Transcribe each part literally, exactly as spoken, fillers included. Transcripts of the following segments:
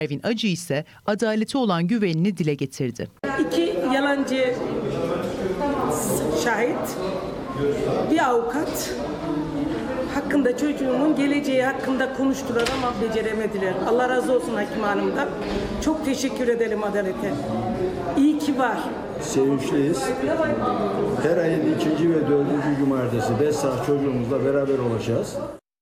Evin Acı ise adalete olan güvenini dile getirdi. İki yalancı şahit, bir avukat hakkında, çocuğumun geleceği hakkında konuştular ama beceremediler. Allah razı olsun Hakim Hanım'dan. Çok teşekkür edelim adalete. İyi ki var. Sevinçliyiz. Her ayın ikinci ve dördüncü cumartesi beş saat çocuğumuzla beraber olacağız.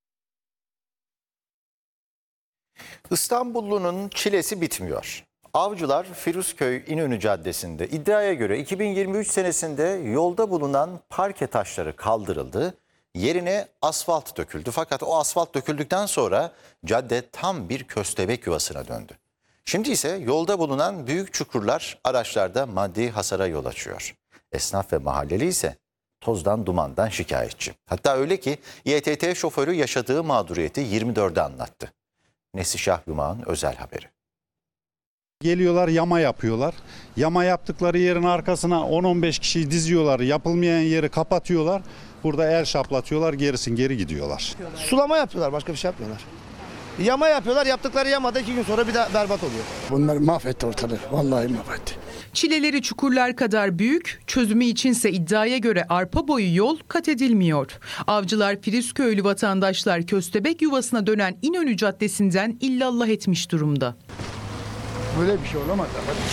İstanbullunun çilesi bitmiyor. Avcılar Firuzköy İnönü Caddesi'nde iddiaya göre iki bin yirmi üç senesinde yolda bulunan parke taşları kaldırıldı. Yerine asfalt döküldü. Fakat o asfalt döküldükten sonra cadde tam bir köstebek yuvasına döndü. Şimdi ise yolda bulunan büyük çukurlar araçlarda maddi hasara yol açıyor. Esnaf ve mahalleli ise tozdan dumandan şikayetçi. Hatta öyle ki İ T T şoförü yaşadığı mağduriyeti yirmi dörde anlattı. Nesişah Yumak'ın özel haberi. Geliyorlar, yama yapıyorlar. Yama yaptıkları yerin arkasına on on beş kişiyi diziyorlar. Yapılmayan yeri kapatıyorlar. Burada el şaplatıyorlar, gerisin geri gidiyorlar. Sulama yapıyorlar, başka bir şey yapmıyorlar. Yama yapıyorlar, yaptıkları yamada iki gün sonra bir daha berbat oluyor. Bunlar mahvetti ortalığı, vallahi mahvetti. Çileleri çukurlar kadar büyük, çözümü içinse iddiaya göre arpa boyu yol kat edilmiyor. Avcılar Firuzköylü vatandaşlar köstebek yuvasına dönen İnönü Caddesi'nden illallah etmiş durumda. Böyle bir şey olamaz.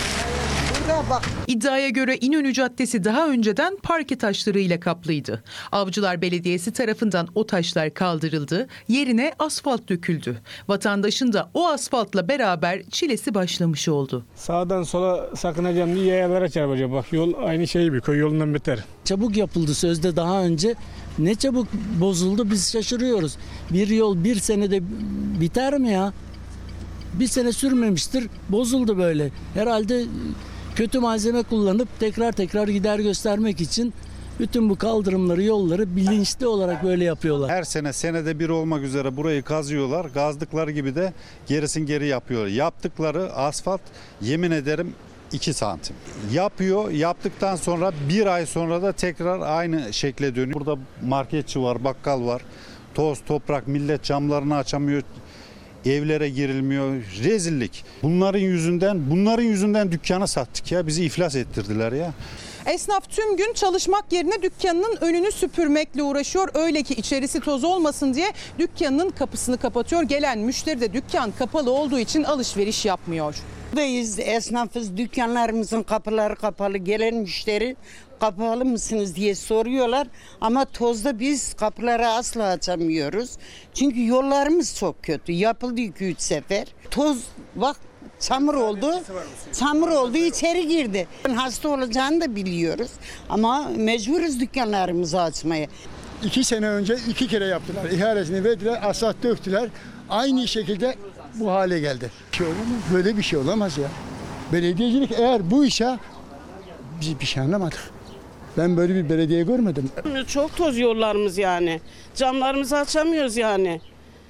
İddiaya göre İnönü Caddesi daha önceden parke taşlarıyla kaplıydı. Avcılar Belediyesi tarafından o taşlar kaldırıldı, yerine asfalt döküldü. Vatandaşın da o asfaltla beraber çilesi başlamış oldu. Sağdan sola sakınacağım diye yayalara çarpacağım. Bak yol aynı şey bir köy yolundan beter. Çabuk yapıldı sözde daha önce. Ne çabuk bozuldu, biz şaşırıyoruz. Bir yol bir senede biter mi ya? Bir sene sürmemiştir, bozuldu böyle. Herhalde kötü malzeme kullanıp tekrar tekrar gider göstermek için bütün bu kaldırımları, yolları bilinçli olarak böyle yapıyorlar. Her sene senede bir olmak üzere burayı kazıyorlar. Kazdıkları gibi de gerisin geri yapıyorlar. Yaptıkları asfalt yemin ederim iki santim. Yapıyor, yaptıktan sonra bir ay sonra da tekrar aynı şekle dönüyor. Burada marketçi var, bakkal var. Toz, toprak, millet camlarını açamıyor. Evlere girilmiyor, rezillik. Bunların yüzünden, bunların yüzünden dükkanı sattık ya, bizi iflas ettirdiler ya. Esnaf tüm gün çalışmak yerine dükkanının önünü süpürmekle uğraşıyor. Öyle ki içerisi toz olmasın diye dükkanının kapısını kapatıyor. Gelen müşteri de dükkan kapalı olduğu için alışveriş yapmıyor. Buradayız, esnafız, dükkanlarımızın kapıları kapalı. Gelen müşteri kapalı mısınız diye soruyorlar. Ama tozda biz kapıları asla açamıyoruz. Çünkü yollarımız çok kötü. Yapıldı iki üç sefer. Toz bak çamur oldu. Çamur oldu, içeri girdi. Hasta olacağını da biliyoruz. Ama mecburuz dükkanlarımızı açmaya. İki sene önce iki kere yaptılar. İhalesini verdiler, asfalt döktüler. Aynı şekilde bu hale geldi. Bir şey olamaz. Böyle bir şey olamaz ya. Belediyecilik eğer bu işe biz bir şey anlamadık. Ben böyle bir belediye görmedim. Çok toz yollarımız yani. Camlarımızı açamıyoruz yani.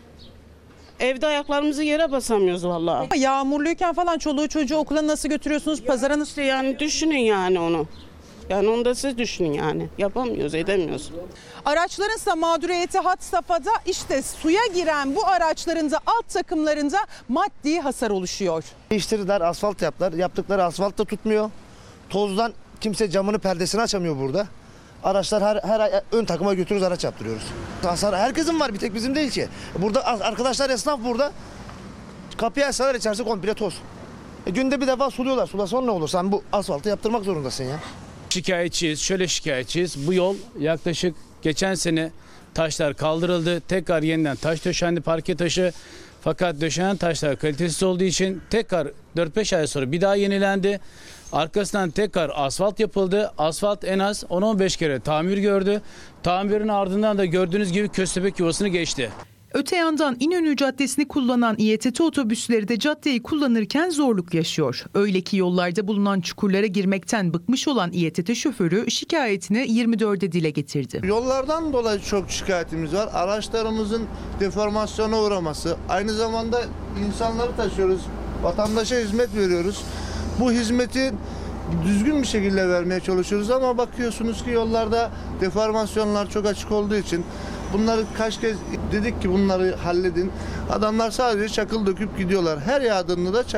Evde ayaklarımızı yere basamıyoruz vallahi. Yağmurluyken falan çoluğu çocuğu okula nasıl götürüyorsunuz? Pazara nasıl? İşte yani düşünün yani onu. Yani onu da siz düşünün yani. Yapamıyoruz, edemiyoruz. Araçların ise mağduriyeti had safhada. İşte suya giren bu araçların da alt takımlarında maddi hasar oluşuyor. Değiştirdiler, asfalt yaptılar. Yaptıkları asfalt da tutmuyor. Tozdan kimse camını, perdesini açamıyor burada. Araçlar her, her ay ön takıma götürüyoruz, araç yaptırıyoruz. Hasar herkesin var, bir tek bizim değil ki. Burada arkadaşlar esnaf burada. Kapıyı açsalar içerisi komple toz. E, günde bir defa suluyorlar. Sulasan ne olur? Sen bu asfaltı yaptırmak zorundasın ya. Şikayetçiyiz, şöyle şikayetçiyiz. Bu yol yaklaşık geçen sene taşlar kaldırıldı. Tekrar yeniden taş döşendi, parke taşı. Fakat döşenen taşlar kalitesiz olduğu için tekrar dört beş ay sonra bir daha yenilendi. Arkasından tekrar asfalt yapıldı. Asfalt en az on on beş kere tamir gördü. Tamirin ardından da gördüğünüz gibi köstebek yuvasını geçti. Öte yandan İnönü Caddesi'ni kullanan İ T T otobüsleri de caddeyi kullanırken zorluk yaşıyor. Öyle ki yollarda bulunan çukurlara girmekten bıkmış olan İ T T şoförü şikayetini yirmi dörde dile getirdi. Yollardan dolayı çok şikayetimiz var. Araçlarımızın deformasyona uğraması. Aynı zamanda insanları taşıyoruz. Vatandaşa hizmet veriyoruz. Bu hizmeti düzgün bir şekilde vermeye çalışıyoruz ama bakıyorsunuz ki yollarda deformasyonlar çok açık olduğu için Bunları kaç kez dedik ki bunları halledin. Adamlar sadece çakıl döküp gidiyorlar. Her yağdığında da çakıl